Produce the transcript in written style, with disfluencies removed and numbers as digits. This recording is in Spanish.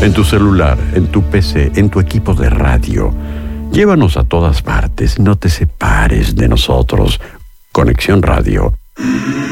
En tu celular, en tu PC, en tu equipo de radio. Llévanos a todas partes, no te separes de nosotros. Conexión Radio.